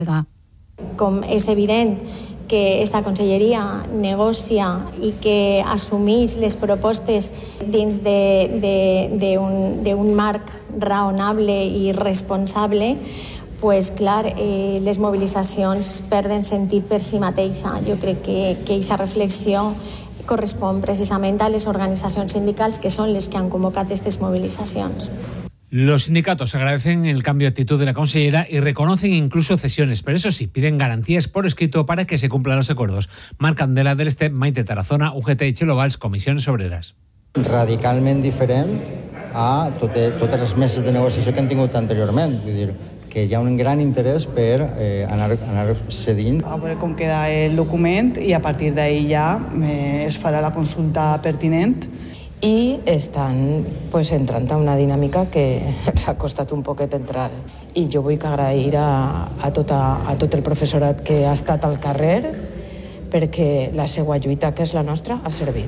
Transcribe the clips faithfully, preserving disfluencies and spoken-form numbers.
Com és evident que esta conselleria negocia i que assumeix les propostes dins d'un marc raonable i responsable, pues, clar, eh, les mobilitzacions perden sentit per si mateixa. Jo crec que aquesta reflexió correspon precisament a les organitzacions sindicals, que són les que han convocat aquestes mobilitzacions. Los sindicatos agradecen el cambio de actitud de la consellera y reconocen incluso cesiones, pero eso sí, piden garantías por escrito para que se cumplan los acuerdos. Marc Candela del Estep, Maite Tarazona, U G T i Txelo Valls, Comissions Obreres. Radicalment diferent a totes, totes les meses de negociació que han tingut anteriorment. Vull dir, que hi ha un gran interès per eh, anar, anar cedint. A veure com queda el document i a partir d'ahí ja eh, es farà la consulta pertinent. I estan pues, entrant a una dinàmica que ens ha costat un poquet entrar. I jo vull agrair a, a, tota, a tot el professorat que ha estat al carrer perquè la seva lluita, que és la nostra, ha servit.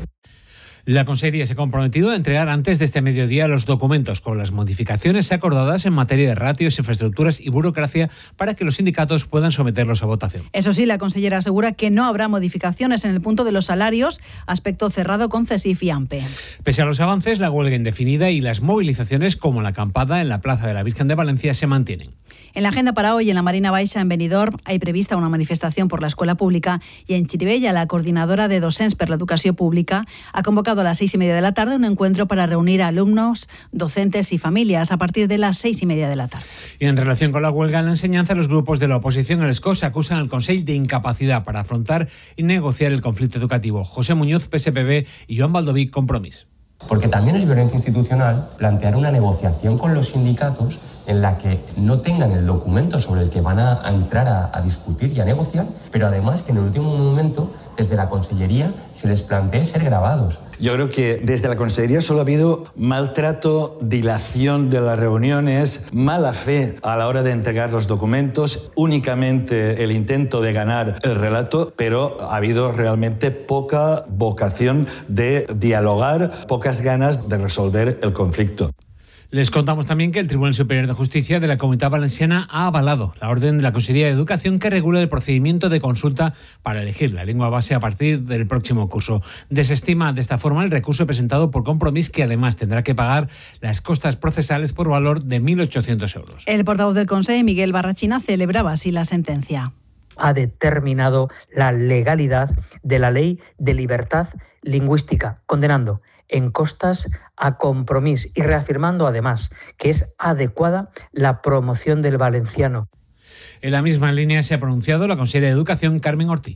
La Consejería se ha comprometido a entregar antes de este mediodía los documentos con las modificaciones acordadas en materia de ratios, infraestructuras y burocracia para que los sindicatos puedan someterlos a votación. Eso sí, la consellera asegura que no habrá modificaciones en el punto de los salarios, aspecto cerrado con CESIF y AMPE. Pese a los avances, la huelga indefinida y las movilizaciones como la acampada en la Plaza de la Virgen de Valencia se mantienen. En la agenda para hoy, en la Marina Baixa, en Benidorm, hay prevista una manifestación por la escuela pública y en Chirivella, la coordinadora de Docents per l'Educació Pública ha convocado a las seis y media de la tarde un encuentro para reunir a alumnos, docentes y familias a partir de las seis y media de la tarde. Y en relación con la huelga en la enseñanza, los grupos de la oposición en el ESCOS acusan al Consell de incapacidad para afrontar y negociar el conflicto educativo. José Muñoz, P S P B, y Joan Baldoví, Compromís. Porque también es violencia institucional plantear una negociación con los sindicatos en la que no tengan el documento sobre el que van a, a entrar a, a discutir y a negociar, pero además que en el último momento, desde la Consellería, se les plantee ser grabados. Yo creo que desde la Consejería solo ha habido maltrato, dilación de las reuniones, mala fe a la hora de entregar los documentos, únicamente el intento de ganar el relato, pero ha habido realmente poca vocación de dialogar, pocas ganas de resolver el conflicto. Les contamos también que el Tribunal Superior de Justicia de la Comunitat Valenciana ha avalado la orden de la Consejería de Educación que regula el procedimiento de consulta para elegir la lengua base a partir del próximo curso. Desestima de esta forma el recurso presentado por Compromís, que además tendrá que pagar las costas procesales por valor de mil ochocientos euros. El portavoz del Consejo, Miguel Barrachina, celebraba así la sentencia. Ha determinado la legalidad de la Ley de Libertad Lingüística, condenando en costas a Compromís y reafirmando además que es adecuada la promoción del valenciano. En la misma línea se ha pronunciado la consellera de Educación, Carmen Ortí.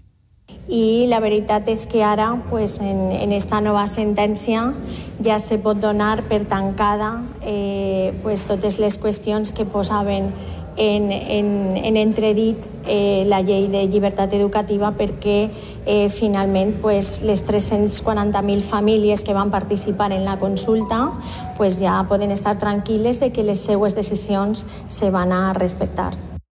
I la veritat és que ara, pues, en, en esta nova sentència, ja se pot donar per tancada eh, pues, totes les qüestions que posaven en, en, en entredit eh, la llei de llibertat educativa, perquè eh, finalment pues, les tres-cents quaranta mil famílies que van participar en la consulta pues, ja poden estar tranquil·les de que les seues decisions se van a respectar.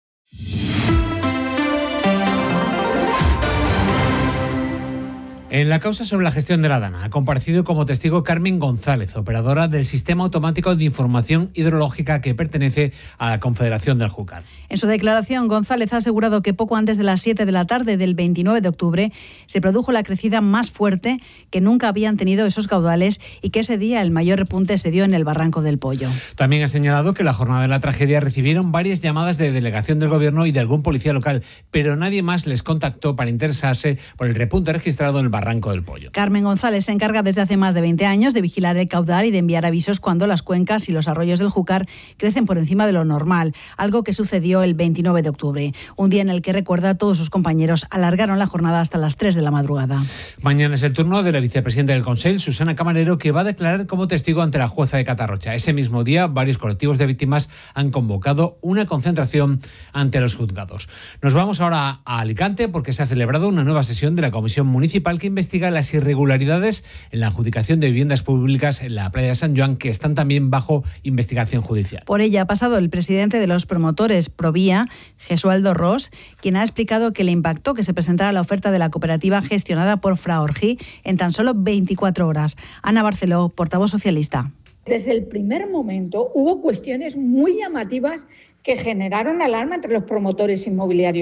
En la causa sobre la gestión de la Dana ha comparecido como testigo Carmen González, operadora del Sistema Automático de Información Hidrológica que pertenece a la Confederación del Júcar. En su declaración, González ha asegurado que poco antes de las siete de la tarde del veintinueve de octubre se produjo la crecida más fuerte que nunca habían tenido esos caudales y que ese día el mayor repunte se dio en el Barranco del Pollo. También ha señalado que la jornada de la tragedia recibieron varias llamadas de delegación del Gobierno y de algún policía local, pero nadie más les contactó para interesarse por el repunte registrado en el Barranco Barranco del Pollo. Carmen González se encarga desde hace más de veinte años de vigilar el caudal y de enviar avisos cuando las cuencas y los arroyos del Júcar crecen por encima de lo normal, algo que sucedió el veintinueve de octubre, un día en el que, recuerda, a todos sus compañeros alargaron la jornada hasta las tres de la madrugada. Mañana es el turno de la vicepresidenta del Consell, Susana Camarero, que va a declarar como testigo ante la jueza de Catarrocha. Ese mismo día, varios colectivos de víctimas han convocado una concentración ante los juzgados. Nos vamos ahora a Alicante porque se ha celebrado una nueva sesión de la Comisión Municipal que investiga las irregularidades en la adjudicación de viviendas públicas en la playa de San Joan, que están también bajo investigación judicial. Por ella ha pasado el presidente de los promotores Provía, Gesualdo Ros, quien ha explicado que le impactó que se presentara la oferta de la cooperativa gestionada por Fraorgi en tan solo veinticuatro horas. Ana Barceló, portavoz socialista. Desde el primer momento hubo cuestiones muy llamativas que generaron alarma entre los promotores inmobiliarios.